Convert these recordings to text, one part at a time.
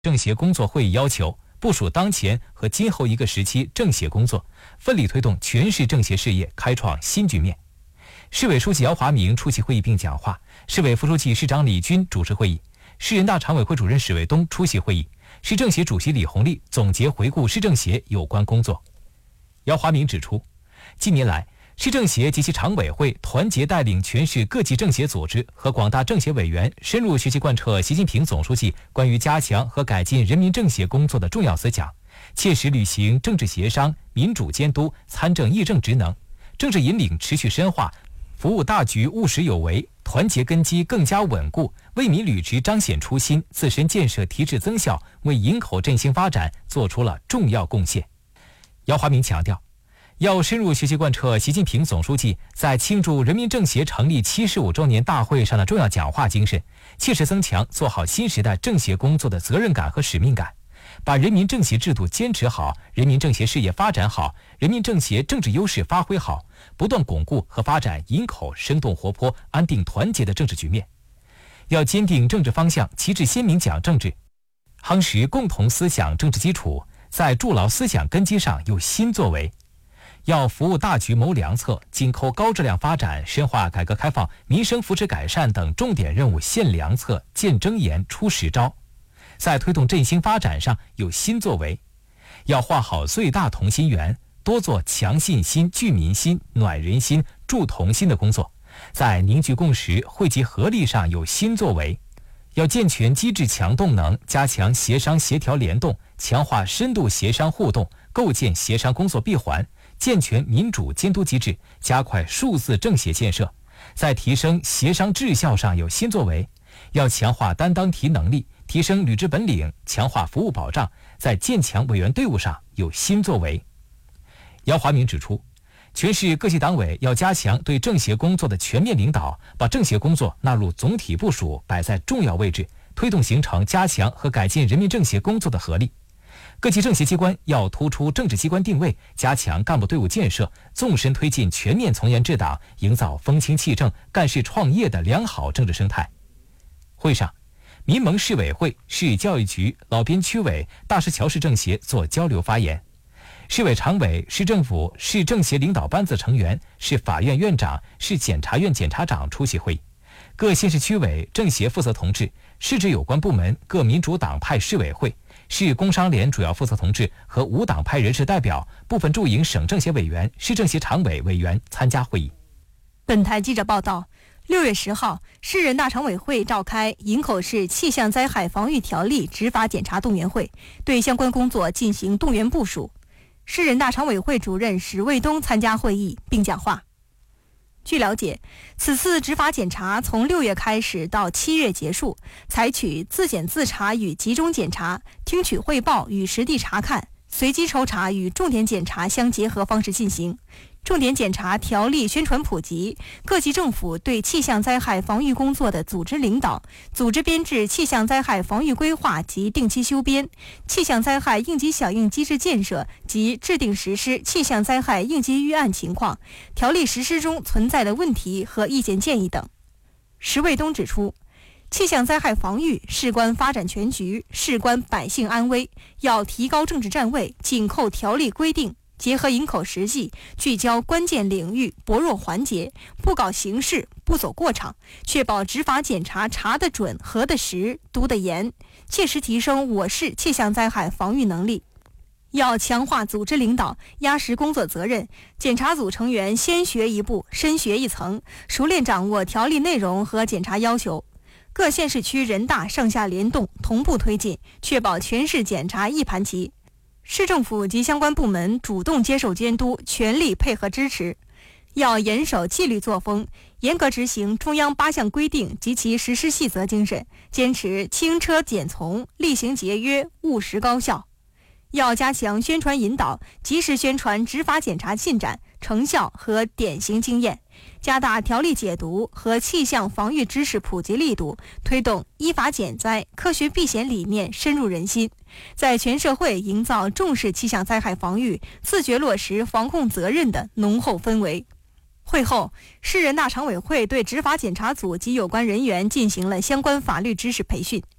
政协工作会议要求，部署当前和今后一个时期政协工作，奋力推动全市政协事业开创新局面。市委书记姚华明出席会议并讲话，市委副书记、市长李军主持会议，市人大常委会主任史卫东出席会议，市政协主席李红利总结回顾市政协有关工作。姚华明指出，近年来，市政协及其常委会团结带领全市各级政协组织和广大政协委员，深入学习贯彻习近平总书记关于加强和改进人民政协工作的重要思想，切实履行政治协商、民主监督、参政议政职能，政治引领持续深化，服务大局务实有为，团结根基更加稳固，为民履职彰显初心，自身建设提质增效，为营口振兴发展做出了重要贡献。姚华明强调，要深入学习贯彻习近平总书记在庆祝人民政协成立75周年大会上的重要讲话精神，切实增强做好新时代政协工作的责任感和使命感，把人民政协制度坚持好，人民政协事业发展好，人民政协政治优势发挥好，不断巩固和发展营口生动活泼、安定团结的政治局面。要坚定政治方向，旗帜鲜明讲政治，夯实共同思想政治基础，在筑牢思想根基上有新作为。要服务大局谋良策，紧扣高质量发展、深化改革开放、民生福祉改善等重点任务献良策、见真言、出实招，在推动振兴发展上有新作为。要画好最大同心圆，多做强信心、聚民心、暖人心、助同心的工作，在凝聚共识、汇集合力上有新作为。要健全机制强动能，加强协商协调联动，强化深度协商互动，构建协商工作闭环，健全民主监督机制，加快数字政协建设，在提升协商质效上有新作为。要强化担当题能力，提升履职本领，强化服务保障，在建强委员队伍上有新作为。姚华明指出，全市各级党委要加强对政协工作的全面领导，把政协工作纳入总体部署，摆在重要位置，推动形成加强和改进人民政协工作的合力。各级政协机关要突出政治机关定位，加强干部队伍建设，纵深推进全面从严治党，营造风清气正、干事创业的良好政治生态。会上，民盟市委会、市教育局、老边区委、大石桥市政协做交流发言。市委常委、市政府、市政协领导班子成员、市法院院长、市检察院检察长出席会议。各县市区委、政协负责同志、市直有关部门、各民主党派市委会、市工商联主要负责同志和无党派人士代表、部分驻营省政协委员、市政协常委委员参加会议。 本台记者报道，6月10号，市人大常委会召开营口市气象灾害防御条例执法检查动员会，对相关工作进行动员部署。市人大常委会主任史卫东参加会议并讲话。据了解，此次执法检查从6月开始到7月结束，采取自检自查与集中检查、听取汇报与实地查看、随机抽查与重点检查相结合方式进行。重点检查条例宣传普及，各级政府对气象灾害防御工作的组织领导，组织编制气象灾害防御规划及定期修编，气象灾害应急响应机制建设及制定实施气象灾害应急预案情况、条例实施中存在的问题和意见建议等。石卫东指出，气象灾害防御事关发展全局，事关百姓安危，要提高政治站位，紧扣条例规定，结合营口实际，聚焦关键领域、薄弱环节，不搞形式，不走过场，确保执法检查查得准、核得实、督得严，切实提升我市气象灾害防御能力。要强化组织领导，压实工作责任，检查组成员先学一步，深学一层，熟练掌握条例内容和检查要求。各县市区人大上下联动，同步推进，确保全市检查一盘棋。市政府及相关部门主动接受监督，全力配合支持。要严守纪律作风，严格执行中央8项规定及其实施细则精神，坚持轻车简从，厉行节约，务实高效。要加强宣传引导，及时宣传执法检查进展、成效和典型经验，加大条例解读和气象防御知识普及力度，推动依法减灾、科学避险理念深入人心，在全社会营造重视气象灾害防御、自觉落实防控责任的浓厚氛围。会后，市人大常委会对执法检查组及有关人员进行了相关法律知识培训。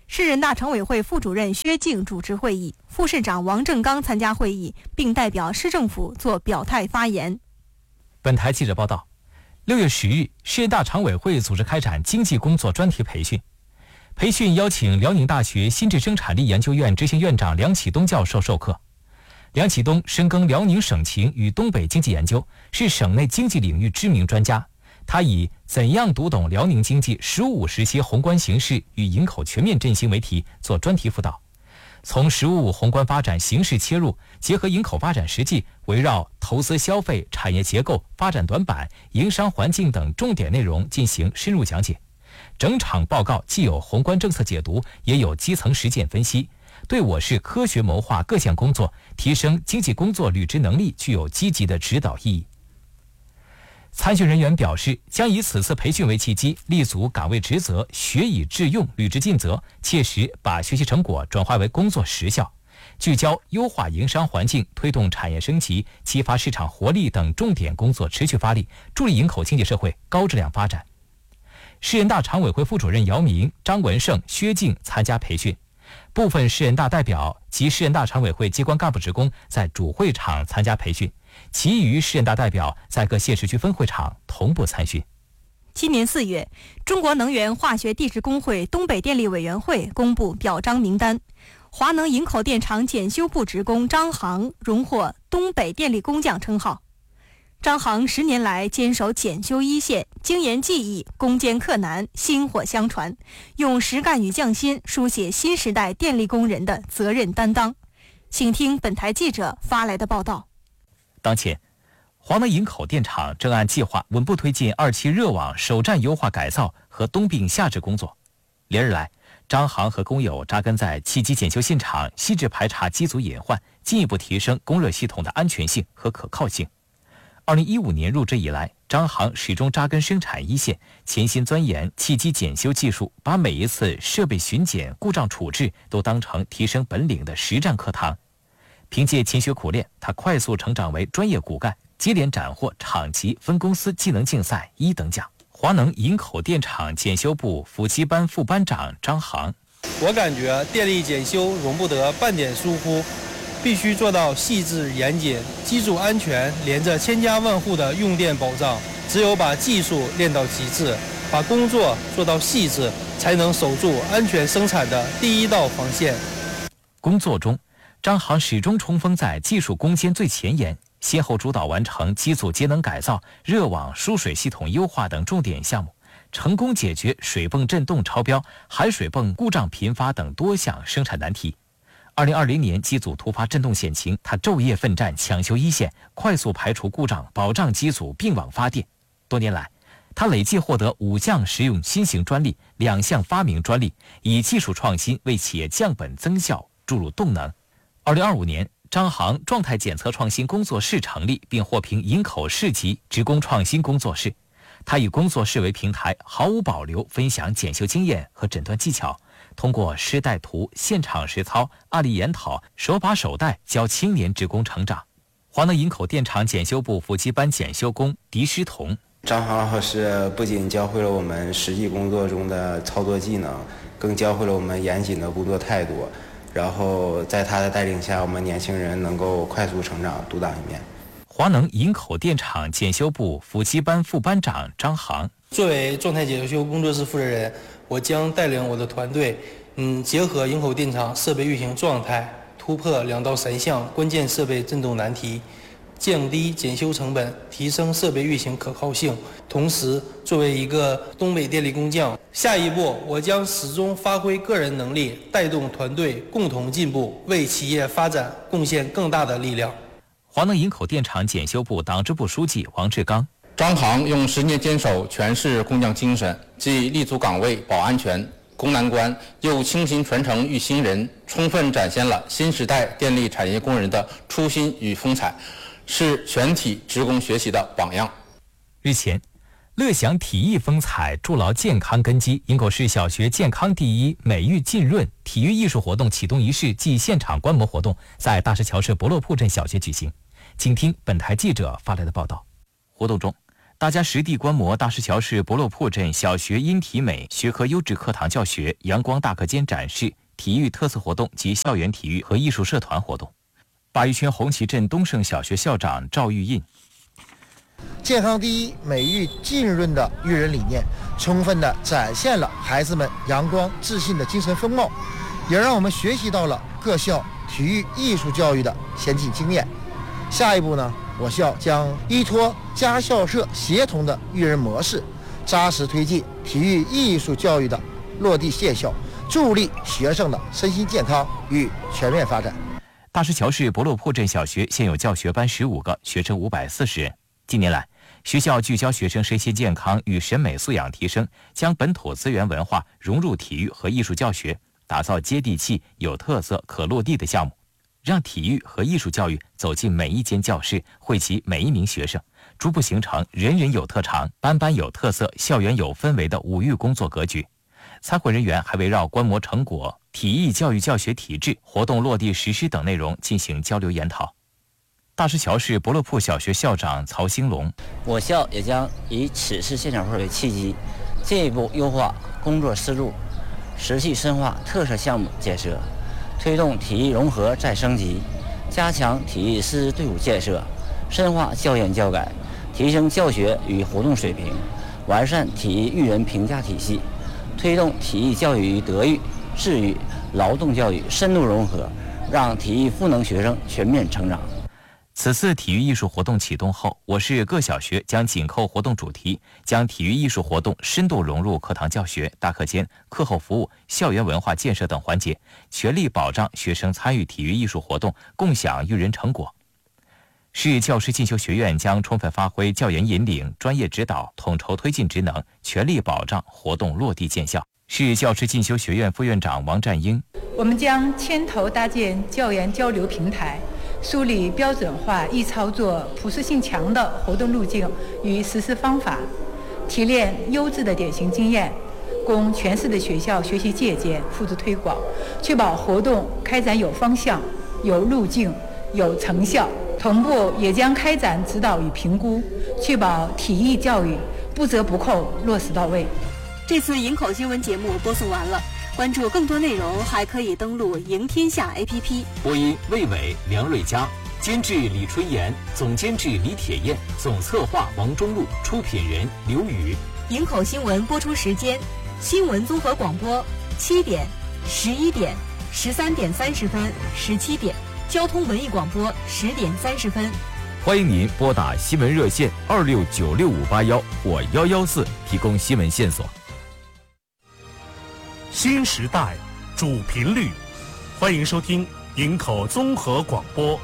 市人大常委会副主任薛静主持会议，副市长王正刚参加会议，并代表市政府作表态发言。 本台记者报道，6月10日，市人大常委会组织开展经济工作专题培训。培训邀请辽宁大学新质生产力研究院执行院长梁启东教授授课。梁启东深耕辽宁省情与东北经济研究，是省内经济领域知名专家。他以怎样读懂辽宁经济“15+5”时期宏观形势与营口全面振兴为题做专题辅导，从“15+5”宏观发展形势切入，结合营口发展实际，围绕投资消费、产业结构、发展短板、营商环境等重点内容进行深入讲解。整场报告既有宏观政策解读，也有基层实践分析，对我市科学谋划各项工作、提升经济工作履职能力具有积极的指导意义。参训人员表示，将以此次培训为契机，立足岗位职责，学以致用，履职尽责，切实把学习成果转化为工作实效，聚焦优化营商环境、推动产业升级、激发市场活力等重点工作持续发力，助力营口经济社会高质量发展。市人大常委会副主任姚明、张文胜、薛静参加培训，部分市人大代表及市人大常委会机关干部职工在主会场参加培训，其余市人大代表在各县市区分会场同步参训。 今年4月，中国能源化学地质工会东北电力委员会公布表彰名单，华能营口电厂检修部职工张航荣获东北电力工匠称号。张航10年来坚守检修一线，精研技艺，攻坚克难，薪火相传，用实干与匠心书写新时代电力工人的责任担当。请听本台记者发来的报道。 当前，华能营口电厂正按计划稳步推进2期热网首站优化改造和冬病夏治工作。连日来，张航和工友扎根在气机检修现场，细致排查机组隐患，进一步提升供热系统的安全性和可靠性。2015年入职以来，张航始终扎根生产一线，潜心钻研气机检修技术，把每一次设备巡检、故障处置都当成提升本领的实战课堂。凭借勤学苦练，他快速成长为专业骨干，接连斩获厂级分公司技能竞赛1等奖。华能营口电厂检修部辅机班副班长张航： 我感觉电力检修容不得半点疏忽，必须做到细致严谨，机组安全连着千家万户的用电保障。只有把技术练到极致，把工作做到细致，才能守住安全生产的第一道防线。 工作中，张航始终冲锋在技术攻坚最前沿，先后主导完成机组节能改造、热网输水系统优化等重点项目，成功解决水泵震动超标、海水泵故障频发等多项生产难题。2020年机组突发震动险情，他昼夜奋战抢修一线，快速排除故障，保障机组并网发电。多年来，他累计获得5项实用新型专利、2项发明专利，以技术创新为企业降本增效注入动能。2025年，张航状态检测创新工作室成立，并获评营口市级职工创新工作室。他以工作室为平台，毫无保留分享检修经验和诊断技巧，通过师带徒、现场实操、案例研讨，手把手带教青年职工成长。华能营口电厂检修部辅机班检修工狄诗彤： 张航老师不仅教会了我们实际工作中的操作技能，更教会了我们严谨的工作态度。然后在他的带领下，我们年轻人能够快速成长，独当一面。 华能营口电厂检修部辅机班副班长张航： 作为状态检修工作室负责人，我将带领我的团队，结合营口电厂设备运行状态，突破2到3项关键设备震动难题，降低检修成本，提升设备运行可靠性。同时，作为一个东北电力工匠，下一步我将始终发挥个人能力，带动团队共同进步，为企业发展贡献更大的力量。 华能营口电厂检修部党支部书记王志刚： 张航用10年坚守全市工匠精神，既立足岗位保安全、攻难关，又倾心传承育新人，充分展现了新时代电力产业工人的初心与风采，是全体职工学习的榜样。 日前，乐享体艺风采，筑牢健康根基，营口市小学健康第一、美育浸润体育艺术活动启动仪式暨现场观摩活动在大石桥市博洛铺镇小学举行。请听本台记者发来的报道。活动中， 大家实地观摩大石桥市博洛铺镇小学音体美学科优质课堂教学、阳光大课间展示、体育特色活动及校园体育和艺术社团活动。鲅鱼圈红旗镇东胜小学校长赵玉印： 健康第一、美育浸润的育人理念，充分地展现了孩子们阳光自信的精神风貌，也让我们学习到了各校体育艺术教育的先进经验。下一步呢，我校将依托家校社协同的育人模式，扎实推进体育艺术教育的落地现效，助力学生的身心健康与全面发展。 大石桥市博洛铺镇小学现有教学班15个，学生540人。近年来，学校聚焦学生身心健康与审美素养提升，将本土资源文化融入体育和艺术教学，打造接地气、有特色、可落地的项目，让体育和艺术教育走进每一间教室，惠及每一名学生，逐步形成人人有特长、班班有特色、校园有氛围的5育工作格局。参会人员还围绕观摩成果、体育教育教学体制、活动落地实施等内容进行交流研讨。大石桥市博洛铺小学校长曹兴龙： 我校也将以此次现场会为契机，进一步优化工作思路，持续深化特色项目建设，推动体育融合再升级，加强体育师资队伍建设，深化教研教改，提升教学与活动水平，完善体育育人评价体系，推动体育教育与德育、智育、劳动教育深度融合，让体育赋能学生全面成长。 此次体育艺术活动启动后，我市各小学将紧扣活动主题，将体育艺术活动深度融入课堂教学、大课间、课后服务、校园文化建设等环节，全力保障学生参与体育艺术活动，共享育人成果。市教师进修学院将充分发挥教研引领、专业指导、统筹推进职能，全力保障活动落地见效。市教师进修学院副院长王占英： 我们将牵头搭建教研交流平台，梳理标准化、易操作、普适性强的活动路径与实施方法，提炼优质的典型经验，供全市的学校学习借鉴、复制推广，确保活动开展有方向、有路径、有成效。同步也将开展指导与评估，确保体育教育不折不扣落实到位。 这次营口新闻节目播送完了，关注更多内容还可以登录赢天下 APP。 播音魏伟、梁瑞佳，监制李春妍，总监制李铁燕，总策划王中路，出品人刘宇。 营口新闻播出时间：新闻综合广播7点、11点、13点30分、17点；交通文艺广播10点30分。 欢迎您拨打新闻热线26965881或114提供新闻线索。 新时代主频率，欢迎收听营口综合广播。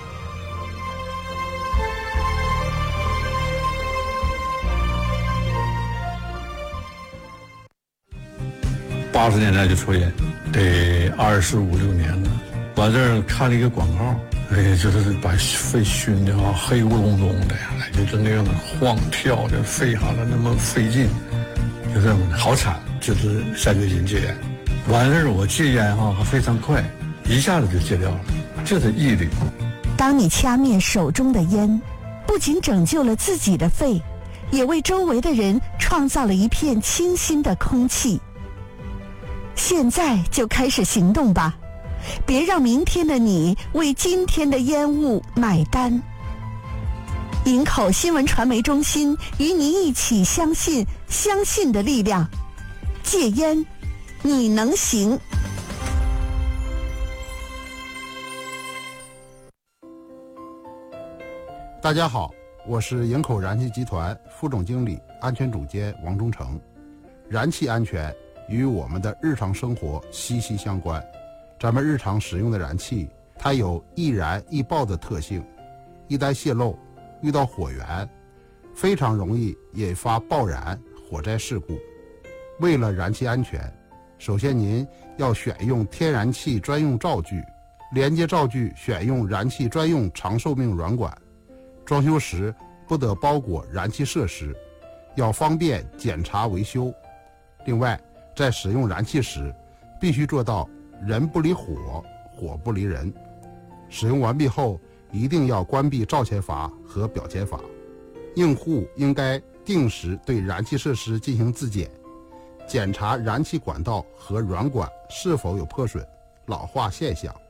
80年代就抽烟，得25、26年了。完这儿看了一个广告，就是把肺熏的黑咕隆咚的，就是那样的晃跳的，肺好像那么费劲，就这么好惨。就是下决心戒烟，完事儿我戒烟还非常快，一下子就戒掉了，就是毅力。 当你掐灭手中的烟，不仅拯救了自己的肺，也为周围的人创造了一片清新的空气。现在就开始行动吧，别让明天的你为今天的烟雾买单。营口新闻传媒中心与你一起相信的力量。戒烟，你能行。 大家好，我是营口燃气集团副总经理、安全总监王忠成。燃气安全与我们的日常生活息息相关。咱们日常使用的燃气，它有易燃易爆的特性，一旦泄漏，遇到火源，非常容易引发爆燃、火灾事故。为了燃气安全，首先您要选用天然气专用灶具，连接灶具选用燃气专用长寿命软管。装修时不得包裹燃气设施，要方便检查维修。另外，在使用燃气时，必须做到人不离火，火不离人。使用完毕后，一定要关闭灶前阀和表前阀。用户应该定时对燃气设施进行自检，检查燃气管道和软管是否有破损、老化现象。